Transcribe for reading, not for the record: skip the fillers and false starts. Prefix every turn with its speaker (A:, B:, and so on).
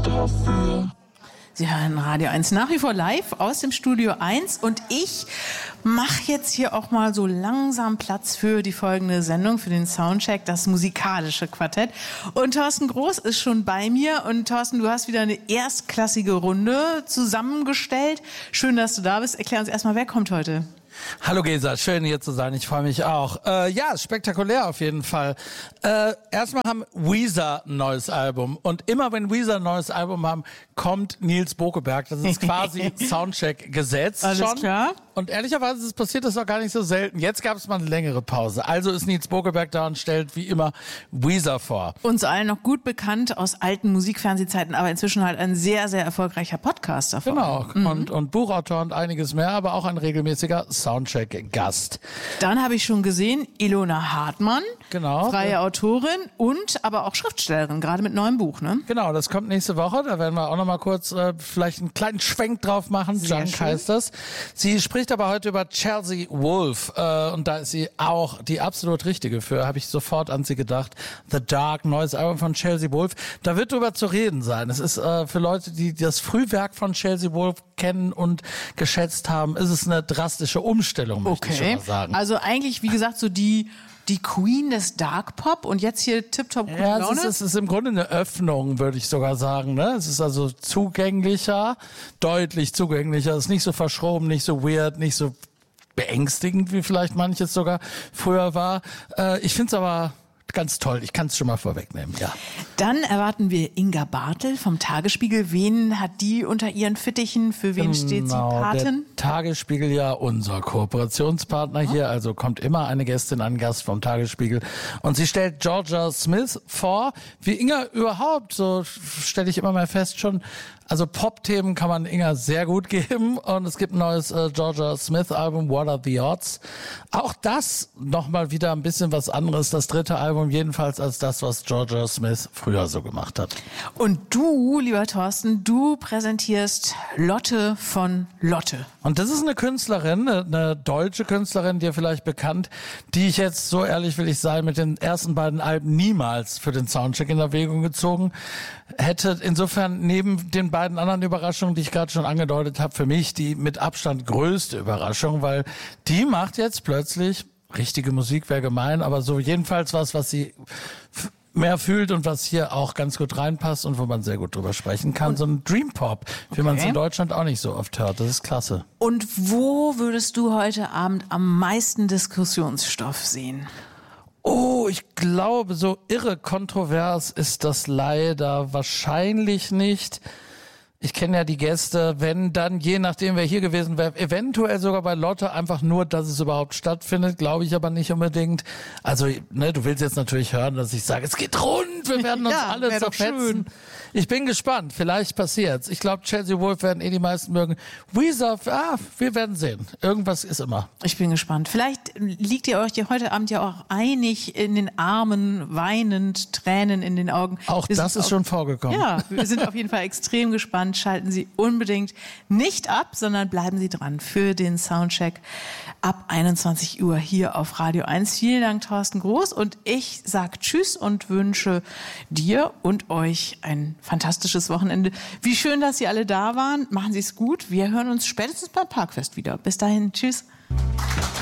A: dafür.
B: Sie hören Radio 1 nach wie vor live aus dem Studio 1 und ich mache jetzt hier auch mal so langsam Platz für die folgende Sendung, für den Soundcheck, das musikalische Quartett. Und Thorsten Groß ist schon bei mir und Thorsten, du hast wieder eine erstklassige Runde zusammengestellt. Schön, dass du da bist. Erklär uns erstmal, wer kommt heute?
C: Hallo Gesa, schön hier zu sein, ich freue mich auch. Ja, spektakulär auf jeden Fall. Erstmal haben Weezer ein neues Album und immer wenn Weezer ein neues Album haben, kommt Nils Bokeberg. Das ist quasi Soundcheck gesetzt.
B: Alles
C: schon.
B: Klar.
C: Und ehrlicherweise passiert das auch gar nicht so selten. Jetzt gab es mal eine längere Pause. Also ist Nils Bokeberg da und stellt wie immer Weezer vor.
B: Uns allen noch gut bekannt aus alten Musikfernsehzeiten, aber inzwischen halt ein sehr, sehr erfolgreicher Podcaster.
C: Genau, und Buchautor und einiges mehr, aber auch ein regelmäßiger Soundcheck-Gast.
B: Dann habe ich schon gesehen, Ilona Hartmann,
C: genau,
B: freie Autorin und aber auch Schriftstellerin, gerade mit neuem Buch, ne?
C: Genau, das kommt nächste Woche. Da werden wir auch noch mal kurz vielleicht einen kleinen Schwenk drauf machen. Junk heißt das. Sie spricht aber heute über Chelsea Wolfe und da ist sie auch die absolut richtige für. Habe ich sofort an sie gedacht. The Dark, neues Album von Chelsea Wolfe. Da wird drüber zu reden sein. Es ist für Leute, die das Frühwerk von Chelsea Wolfe kennen und geschätzt haben, ist es eine drastische Umstellung, möchte ich schon mal sagen.
B: Also eigentlich, wie gesagt, so die Queen des Dark Pop und jetzt hier Tip-Top gute Laune?
C: Ja, es ist im Grunde eine Öffnung, würde ich sogar sagen. Ne? Es ist also zugänglicher, deutlich zugänglicher. Es ist nicht so verschroben, nicht so weird, nicht so beängstigend, wie vielleicht manches sogar früher war. Ich finde es aber ganz toll. Ich kann es schon mal vorwegnehmen, ja.
B: Dann erwarten wir Inga Bartel vom Tagesspiegel. Wen hat die unter ihren Fittichen? Für wen steht sie Patin?
C: Der Tagesspiegel, ja, unser Kooperationspartner hier. Also kommt immer eine Gästin, ein Gast vom Tagesspiegel. Und sie stellt Georgia Smith vor. Wie Inga überhaupt, so stelle ich immer mal fest schon. Also Pop-Themen kann man Inga sehr gut geben. Und es gibt ein neues Georgia Smith-Album, What Are the Odds? Auch das nochmal wieder ein bisschen was anderes. Das dritte Album jedenfalls als das, was Georgia Smith früher so gemacht hat.
B: Und du, lieber Thorsten, du präsentierst Lotte von Lotte.
C: Und das ist eine Künstlerin, eine deutsche Künstlerin, dir vielleicht bekannt, die ich jetzt, so ehrlich will ich sein, mit den ersten beiden Alben niemals für den Soundcheck in Erwägung gezogen hätte. Insofern neben den beiden anderen Überraschungen, die ich gerade schon angedeutet habe, für mich die mit Abstand größte Überraschung, weil die macht jetzt plötzlich, richtige Musik wäre gemein, aber so jedenfalls was sie mehr fühlt und was hier auch ganz gut reinpasst und wo man sehr gut drüber sprechen kann. So ein Dream Pop, wie man es in Deutschland auch nicht so oft hört. Das ist klasse.
B: Und wo würdest du heute Abend am meisten Diskussionsstoff sehen?
C: Oh, ich glaube, so irre kontrovers ist das leider wahrscheinlich nicht. Ich kenne ja die Gäste, wenn dann, je nachdem wer hier gewesen wäre, eventuell sogar bei Lotte einfach nur, dass es überhaupt stattfindet, glaube ich aber nicht unbedingt. Also, ne, du willst jetzt natürlich hören, dass ich sage, es geht rund, wir werden uns alle zerfetzen. Ich bin gespannt, vielleicht passiert's. Ich glaube, Chelsea Wolfe werden die meisten mögen. Weezer, wir werden sehen. Irgendwas ist immer.
B: Ich bin gespannt. Vielleicht liegt ihr euch heute Abend ja auch einig in den Armen, weinend, Tränen in den Augen.
C: Auch das ist schon vorgekommen.
B: Ja, wir sind auf jeden Fall extrem gespannt. Schalten Sie unbedingt nicht ab, sondern bleiben Sie dran für den Soundcheck ab 21 Uhr hier auf Radio 1. Vielen Dank, Thorsten Groß. Und ich sage Tschüss und wünsche dir und euch ein fantastisches Wochenende. Wie schön, dass Sie alle da waren. Machen Sie es gut. Wir hören uns spätestens beim Parkfest wieder. Bis dahin. Tschüss.